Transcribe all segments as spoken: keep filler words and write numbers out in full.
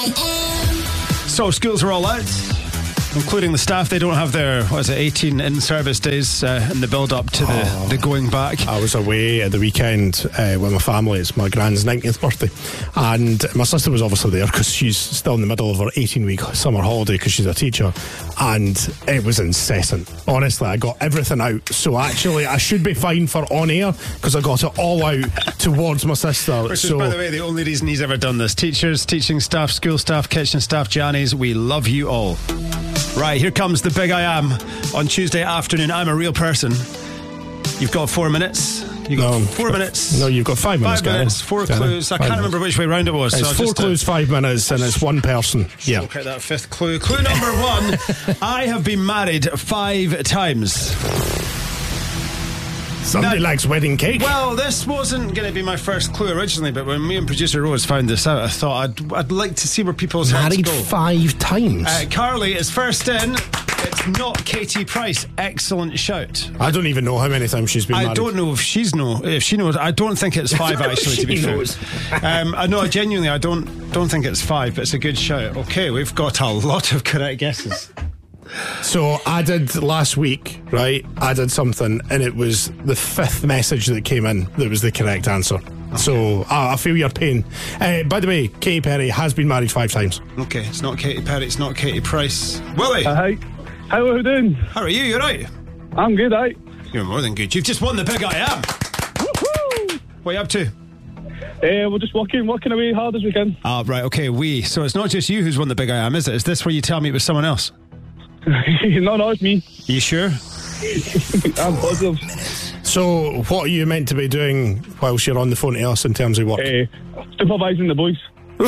I am. So schools are all out, including the staff. They don't have their, what is it, eighteen in-service days uh, in the build-up to the, oh, the going back. I was away at the weekend uh, with my family. It's my grand's ninetieth birthday, and my sister was obviously there because she's still in the middle of her eighteen-week summer holiday because she's a teacher, and it was incessant. Honestly, I got everything out. So actually, I should be fine for on air because I got it all out towards my sister. Which so, is, by the way, the only reason he's ever done this. Teachers, teaching staff, school staff, kitchen staff, Jannies, we love you all. Right, here comes the big I am on Tuesday afternoon. I'm a real person. You've got four minutes. You've got no, four minutes. No, you've got five minutes. Five minutes, four Gary. clues. I five can't minutes. remember which way round it was. It's so four just, clues, uh, five minutes, and it's one person. Yeah. Okay, that fifth clue. Clue number one. I have been married five times. Somebody now, likes wedding cake. Well, this wasn't going to be my first clue originally, but when me and producer Rose found this out, I thought I'd, I'd like to see where people's married heads go. five times. Uh, Carly is first in. It's not Katie Price. Excellent shout. I don't even know how many times she's been I married. I don't know if she's know if she knows. I don't think it's five actually. To be fair, um, I know genuinely. I don't don't think it's five, but it's a good shout. Okay, we've got a lot of correct guesses. So I did last week, right? I did something, and it was the fifth message that came in that was the correct answer. Okay. So uh, I feel your pain. Uh, by the way, Katy Perry has been married five times. Okay, it's not Katy Perry. It's not Katie Price. Willie, uh, hi. How are you doing? How are you? You're right. I'm good, aye. You're more than good. You've just won the big I am. Woohoo! What are you up to? Uh, we're just working, working away hard as we can. Ah, uh, right. Okay, we. So it's not just you who's won the big I am, is it? Is this where you tell me it was someone else? no, no, it's me. Are you sure? I'm positive. So what are you meant to be doing whilst you're on the phone to us in terms of work? Uh, supervising the boys.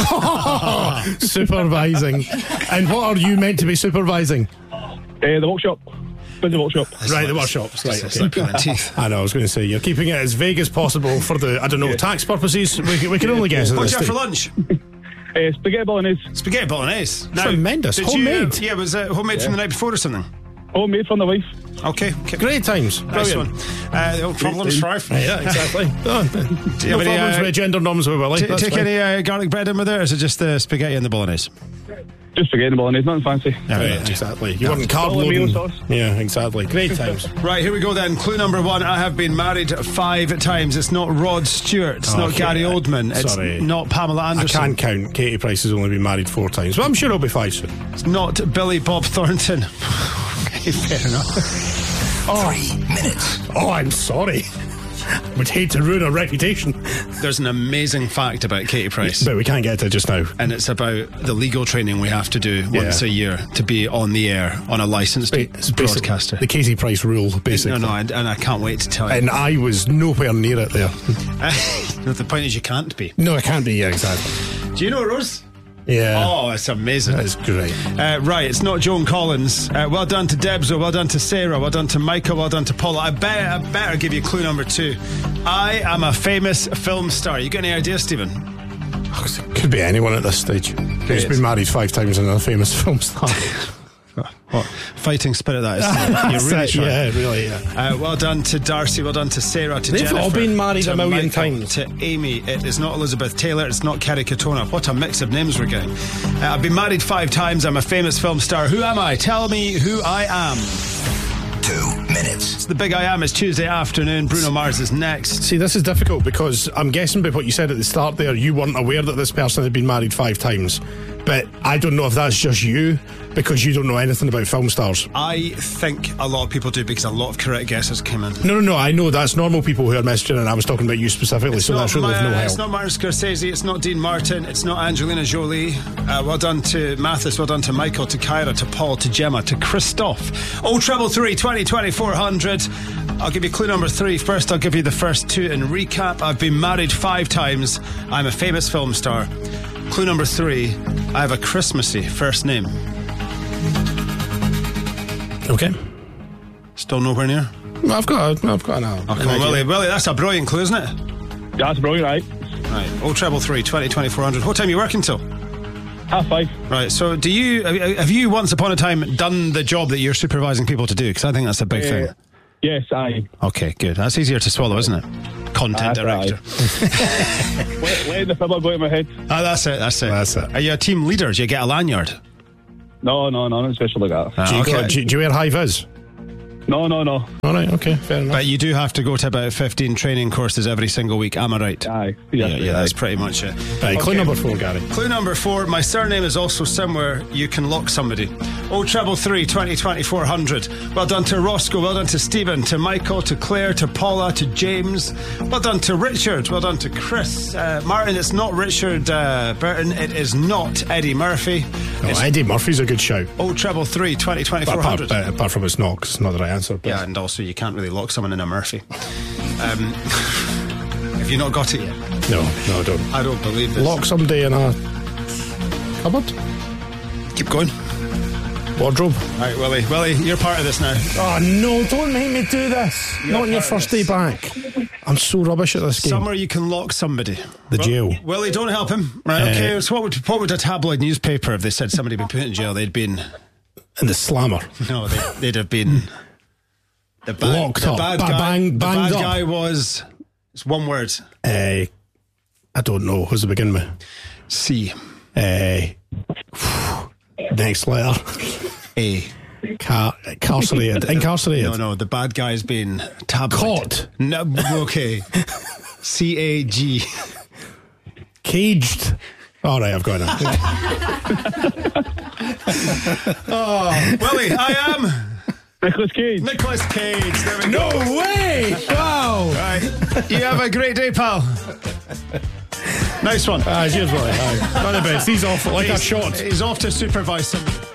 Supervising. And what are you meant to be supervising? Uh, the workshop. Busy workshop. That's right, the workshops. Right, okay. Teeth. I know, I was going to say, you're keeping it as vague as possible for the, I don't know, yeah. tax purposes. We, we can only guess. What'd you have for lunch? Uh, spaghetti bolognese. Spaghetti bolognese. Now, tremendous. Homemade. You, uh, yeah, was it homemade yeah. from the night before or something? Homemade from the wife. Okay. okay. Great times. Nice Brilliant. one. Uh, no problems, Strife. Yeah, exactly. oh, no any, problems uh, with gender norms with Willie. T- take fine. any uh, garlic bread in with it, or is it just the spaghetti and the bolognese? Just spaghetti bolognese, nothing fancy. Yeah, right, exactly. You weren't carb loading. Yeah, exactly. Great times. Right, here we go then. Clue number one. I have been married five times. It's not Rod Stewart. It's oh, not Gary Oldman. It's sorry. not Pamela Anderson. I can't count. Katie Price has only been married four times, but I'm sure it'll be five soon. It's not Billy Bob Thornton. Okay, fair enough. Oh. Three minutes. Oh, I'm sorry. Would hate to ruin her reputation. There's an amazing fact about Katie Price, but we can't get to it just now. And it's about the legal training we have to do once yeah. a year to be on the air on a licensed it's broadcaster. The Katie Price rule, basically. No, no, and, and I can't wait to tell you. And I was nowhere near it there. No, the point is you can't be. No, I can't be. Yeah, exactly. Do you know Rose? Yeah. Oh, it's amazing. That's great. Uh, right, it's not Joan Collins. Uh, well done to Debzo, well done to Sarah, well done to Michael, well done to Paula. I better, I better give you clue number two. I am a famous film star. You got any ideas, Stephen? Oh, could be anyone at this stage. Who's been married five times and a famous film star. What fighting spirit that is. You're really trying. Yeah, really, yeah. Uh, well done to Darcy, well done to Sarah, to They've Jennifer. They've all been married a million Michael, times. To Amy. It is not Elizabeth Taylor, it's not Kerry Katona. What a mix of names we're getting. Uh, I've been married five times, I'm a famous film star. Who am I? Tell me who I am. Two minutes. It's the big I am. It's Tuesday afternoon. Bruno Mars is next. See, this is difficult because I'm guessing by what you said at the start there, you weren't aware that this person had been married five times. But I don't know if that's just you because you don't know anything about film stars. I think a lot of people do because a lot of correct guesses came in. No, no, no. I know that's normal people who are messaging, and I was talking about you specifically, it's so that's really my, of no help. It's not Martin Scorsese. It's not Dean Martin. It's not Angelina Jolie. Uh, well done to Mathis. Well done to Michael, to Kyra, to Paul, to Gemma, to Christoph. Oh, treble three, twenty, twenty-four hundred. I'll give you clue number three. First, I'll give you the first two in recap. I've been married five times. I'm a famous film star. Clue number three, I have a Christmassy first name. Okay. Still nowhere near? I've got I've got an hour. Oh, come on, Willie. Willie, that's a brilliant clue, isn't it? Yeah, that's brilliant, right? Right. Oh, treble three, twenty, twenty-four hundred. What time are you working till? Half five. Right, so do you, have you once upon a time done the job that you're supervising people to do? Because I think that's a big uh, thing. Yes, I. Okay, good. That's easier to swallow, isn't it? content Aye, director. Let, letting the fibber go in my head. Ah, that's it. That's it. That's it. Are you a team leader? Do you get a lanyard? No, no, no, not special like that. Ah, Do you, okay. go, do, do you wear high vis? No, no, no. All right, okay, fair enough. But you do have to go to about fifteen training courses every single week. Am I right? Aye. Yeah, Yes, yeah, that's aye. pretty much it. Right, clue Okay. number four, Gary. Clue number four. My surname is also somewhere you can lock somebody. Oh, treble three, twenty, twenty-four hundred. Well done to Roscoe. Well done to Stephen. To Michael. To Claire. To Paula. To James. Well done to Richard. Well done to Chris. Uh, Martin, it's not Richard uh, Burton. It is not Eddie Murphy. No, It's Eddie Murphy's a good shout. oh, treble three, twenty, But twenty-four apart, hundred. uh, apart from it's not, 'cause it's not the right answer. But Yeah, and also you can't really lock someone in a Murphy. Um, have you not got it yet? No, no, I don't. I don't believe this. Lock somebody in a cupboard? Keep going. Wardrobe? All right, Willie. Willie, you're part of this now. Oh, no, don't make me do this. You're Not on your part of first day this. back. I'm so rubbish at this game. Somewhere you can lock somebody. The Well, jail. Willie, don't help him. Right, okay. Uh, so what would, what would a tabloid newspaper, if they said somebody had been put in jail, they'd been... And the slammer. No, they, they'd have been... The bad, Locked the up. bad Ba- guy, bang- the banged bad up. guy was... It's one word. Uh, I don't know. Who's it begin with? C. Uh, next letter. A. Car- incarcerated. Incarcerated. No, no, the bad guy's been tabloid. Caught. No, okay. C A G. Caged. All right, I've got it. Oh, Willie, I am... Nicolas Cage. Nicolas Cage. There we No go. way! Wow! Right. You have a great day, pal. Nice one. Ah, cheers, Willie. Aye. Not the best. He's off like a He's- shot. He's off to supervise somebody.